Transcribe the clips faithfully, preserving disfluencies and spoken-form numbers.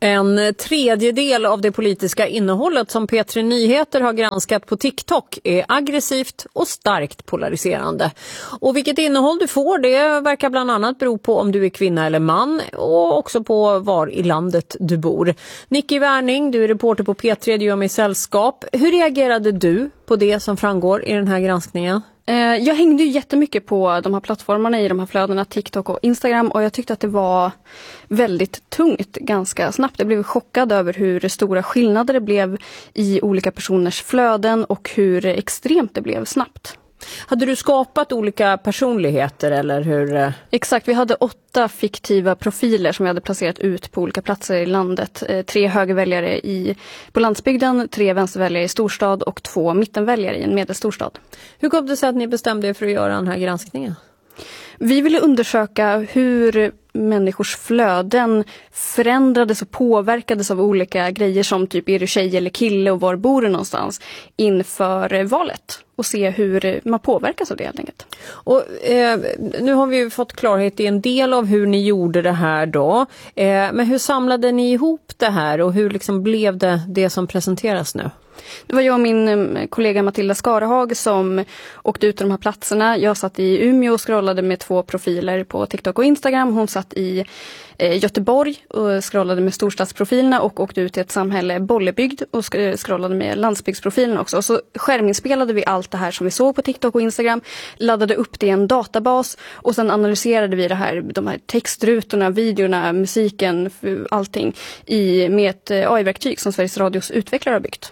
En tredjedel av det politiska innehållet som P tre Nyheter har granskat på TikTok är aggressivt och starkt polariserande. Och vilket innehåll du får, det verkar bland annat bero på om du är kvinna eller man och också på var i landet du bor. Nicky Wärning, du är reporter på P tre, du gör mig sällskap. Hur reagerade du på det som framgår i den här granskningen? Jag hängde ju jättemycket på de här plattformarna i de här flödena, TikTok och Instagram, och jag tyckte att det var väldigt tungt ganska snabbt. Jag blev chockad över hur stora skillnader det blev i olika personers flöden och hur extremt det blev snabbt. Hade du skapat olika personligheter eller hur? Exakt, vi hade åtta fiktiva profiler som vi hade placerat ut på olika platser i landet. Tre högerväljare i, på landsbygden, tre vänsterväljare i storstad och två mittenväljare i en medelstorstad. Hur kom det sig att ni bestämde er för att göra den här granskningen? Vi ville undersöka hur människors flöden förändrades och påverkades av olika grejer som typ är du tjej eller kille och var bor du någonstans inför valet och se hur man påverkas av det helt enkelt. Och, eh, nu har vi ju fått klarhet i en del av hur ni gjorde det här då. Eh, men hur samlade ni ihop det här och hur liksom blev det det som presenteras nu? Det var jag och min kollega Matilda Skarehag som åkte ut till de här platserna. Jag satt i Umeå och scrollade med två profiler på TikTok och Instagram. Hon satt i eh, Göteborg och scrollade med storstadsprofilerna och åkte ut till ett samhälle Bollebygd och scrollade med landsbygdsprofilerna också. Och så skärminspelade vi allt det här som vi såg på TikTok och Instagram, laddade upp det i en databas och sen analyserade vi det här, de här textrutorna, videorna, musiken, allting i, med ett A I-verktyg som Sveriges Radios utvecklare har byggt.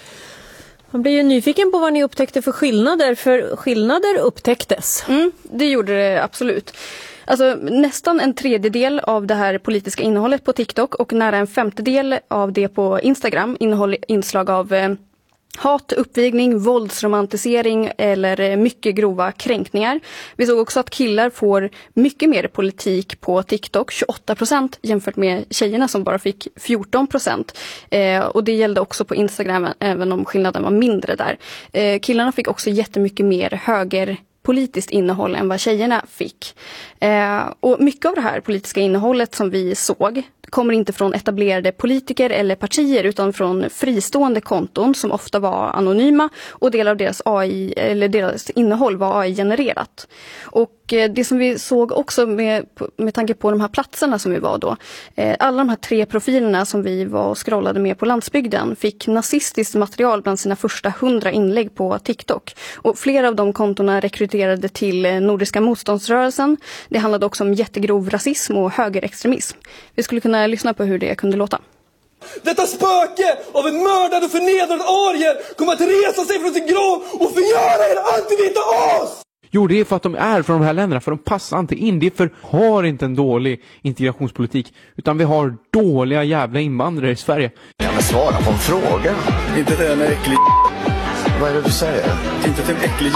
Man blir ju nyfiken på vad ni upptäckte för skillnader, för skillnader upptäcktes. Mm, det gjorde det absolut. Alltså nästan en tredjedel av det här politiska innehållet på TikTok och nära en femtedel av det på Instagram innehåller inslag av eh, hat, uppvigling, våldsromantisering eller mycket grova kränkningar. Vi såg också att killar får mycket mer politik på TikTok, tjugoåtta procent jämfört med tjejerna som bara fick fjorton procent. Eh, och det gällde också på Instagram även om skillnaden var mindre där. Eh, killarna fick också jättemycket mer höger politiskt innehåll än vad tjejerna fick. Eh, och mycket av det här politiska innehållet som vi såg kommer inte från etablerade politiker eller partier utan från fristående konton som ofta var anonyma och delar av deras A I eller deras innehåll var A I-genererat. Och eh, det som vi såg också med, med tanke på de här platserna som vi var då, eh, alla de här tre profilerna som vi var och scrollade med på landsbygden fick nazistiskt material bland sina första hundra inlägg på TikTok. Och flera av de kontona rekryterade till eh, Nordiska motståndsrörelsen. Det handlade också om jättegrov rasism och högerextremism. Vi skulle kunna lyssna på hur det kunde låta. Detta spöke av en mördad och förnedrad arier kommer att resa sig från sin grav och förgöra er antivita as! Jo, det är för att de är från de här länderna, för de passar inte in. Det är för har inte en dålig integrationspolitik, utan vi har dåliga jävla invandrare i Sverige. Kan jag svara på en fråga? Inte till en äcklig... Vad är det du säger? Inte till en äcklig...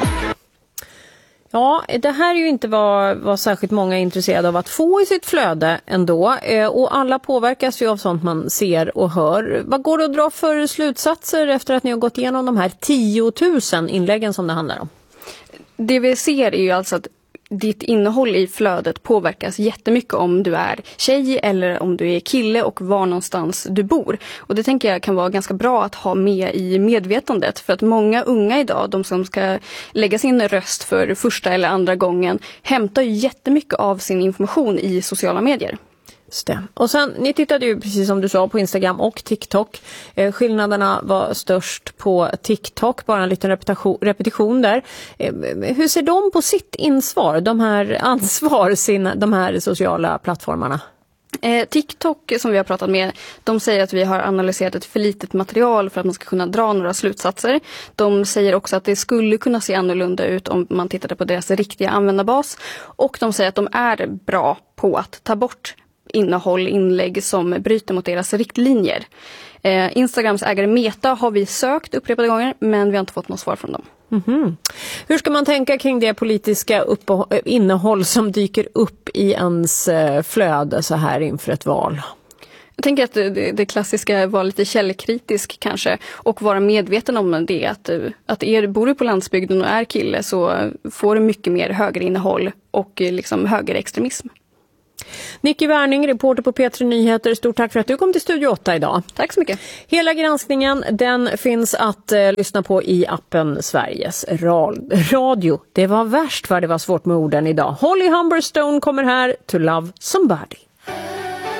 Ja, det här är ju inte vad, vad särskilt många är intresserade av att få i sitt flöde ändå. Eh, och alla påverkas ju av sånt man ser och hör. Vad går det att dra för slutsatser efter att ni har gått igenom de här tiotusen inläggen som det handlar om? Det vi ser är ju alltså att ditt innehåll i flödet påverkas jättemycket om du är tjej eller om du är kille och var någonstans du bor. Och det tänker jag kan vara ganska bra att ha med i medvetandet för att många unga idag, de som ska lägga sin röst för första eller andra gången, hämtar ju jättemycket av sin information i sociala medier. Det. Och sen, ni tittade ju precis som du sa på Instagram och TikTok. Eh, skillnaderna var störst på TikTok, bara en liten repetition, repetition där. Eh, hur ser de på sitt insvar, de här ansvar, sina, de här sociala plattformarna? Eh, TikTok som vi har pratat med, de säger att vi har analyserat ett för litet material för att man ska kunna dra några slutsatser. De säger också att det skulle kunna se annorlunda ut om man tittade på deras riktiga användarbas. Och de säger att de är bra på att ta bort innehåll, inlägg som bryter mot deras riktlinjer. Eh, Instagrams ägare Meta har vi sökt upprepade gånger men vi har inte fått något svar från dem. Mm-hmm. Hur ska man tänka kring det politiska uppehå- innehåll som dyker upp i ens flöde så här inför ett val? Jag tänker att det, det klassiska var lite källkritisk kanske och vara medveten om det att, att är, bor du på landsbygden och är kille så får du mycket mer högerinnehåll och liksom högerextremism. Nicky Wärning, reporter på P tre Nyheter. Stort tack för att du kom till Studio åtta idag. Tack så mycket. Hela granskningen, den finns att eh, lyssna på i appen Sveriges Radio. Det var värst vad det var svårt med orden idag. Holly Humberstone kommer här, To Love Somebody.